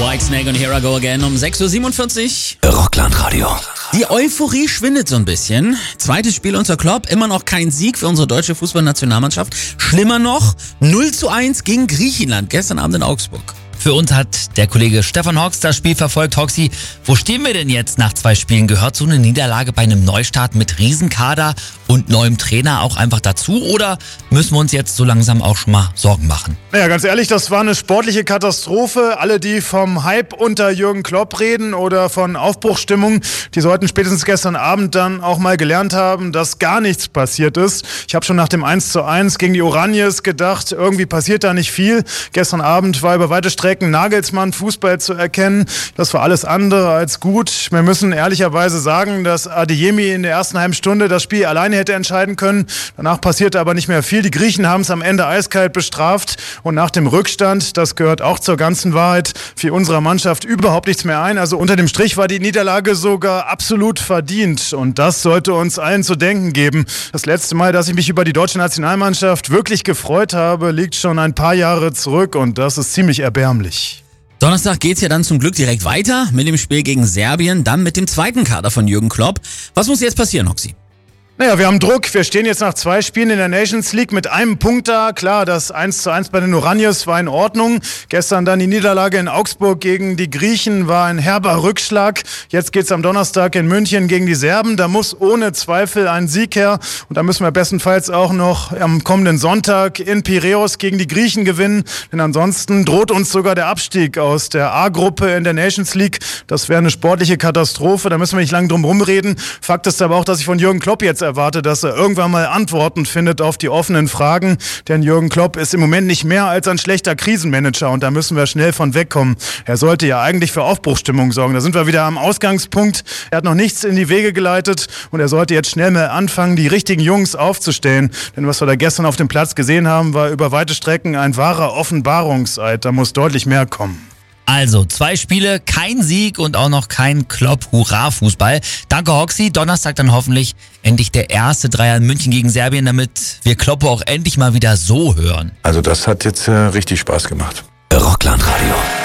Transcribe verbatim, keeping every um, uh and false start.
Whitesnake und Here I Go Again um sechs Uhr siebenundvierzig. Rockland-Radio. Die Euphorie schwindet so ein bisschen. Zweites Spiel unter Klopp, immer noch kein Sieg für unsere deutsche Fußballnationalmannschaft. Schlimmer noch, null zu eins gegen Griechenland, gestern Abend in Augsburg. Für uns hat der Kollege Stefan Hawks das Spiel verfolgt. Hawksi, wo stehen wir denn jetzt nach zwei Spielen? Gehört so eine Niederlage bei einem Neustart mit Riesenkader und neuem Trainer auch einfach dazu? Oder müssen wir uns jetzt so langsam auch schon mal Sorgen machen? Naja, ganz ehrlich, das war eine sportliche Katastrophe. Alle, die vom Hype unter Jürgen Klopp reden oder von Aufbruchsstimmung, die sollten spätestens gestern Abend dann auch mal gelernt haben, dass gar nichts passiert ist. Ich habe schon nach dem eins zu eins gegen die Oranjes gedacht, irgendwie passiert da nicht viel. Gestern Abend war über weite Strecken Nagelsmann Fußball zu erkennen. Das war alles andere als gut. Wir müssen ehrlicherweise sagen, dass Adeyemi in der ersten halben Stunde das Spiel alleine hätte entscheiden können. Danach passierte aber nicht mehr viel. Die Griechen haben es am Ende eiskalt bestraft. Und nach dem Rückstand, das gehört auch zur ganzen Wahrheit, fiel unserer Mannschaft überhaupt nichts mehr ein. Also unter dem Strich war die Niederlage sogar absolut verdient. Und das sollte uns allen zu denken geben. Das letzte Mal, dass ich mich über die deutsche Nationalmannschaft wirklich gefreut habe, liegt schon ein paar Jahre zurück. Und das ist ziemlich erbärmlich. Donnerstag geht's ja dann zum Glück direkt weiter mit dem Spiel gegen Serbien, dann mit dem zweiten Kader von Jürgen Klopp. Was muss jetzt passieren, Hawksi? Naja, wir haben Druck. Wir stehen jetzt nach zwei Spielen in der Nations League mit einem Punkt da. Klar, das eins zu eins bei den Oranjes war in Ordnung. Gestern dann die Niederlage in Augsburg gegen die Griechen war ein herber Rückschlag. Jetzt geht's am Donnerstag in München gegen die Serben. Da muss ohne Zweifel ein Sieg her. Und da müssen wir bestenfalls auch noch am kommenden Sonntag in Piräus gegen die Griechen gewinnen. Denn ansonsten droht uns sogar der Abstieg aus der A-Gruppe in der Nations League. Das wäre eine sportliche Katastrophe. Da müssen wir nicht lange drum rumreden. Fakt ist aber auch, dass ich von Jürgen Klopp jetzt erwarte, dass er irgendwann mal Antworten findet auf die offenen Fragen. Denn Jürgen Klopp ist im Moment nicht mehr als ein schlechter Krisenmanager und da müssen wir schnell von wegkommen. Er sollte ja eigentlich für Aufbruchsstimmung sorgen. Da sind wir wieder am Ausgangspunkt. Er hat noch nichts in die Wege geleitet und er sollte jetzt schnell mal anfangen, die richtigen Jungs aufzustellen. Denn was wir da gestern auf dem Platz gesehen haben, war über weite Strecken ein wahrer Offenbarungseid. Da muss deutlich mehr kommen. Also, zwei Spiele, kein Sieg und auch noch kein Klopp-Hurra-Fußball. Danke, Hawksi. Donnerstag dann hoffentlich endlich der erste Dreier in München gegen Serbien, damit wir Klopp auch endlich mal wieder so hören. Also das hat jetzt äh, richtig Spaß gemacht. Rockland-Radio.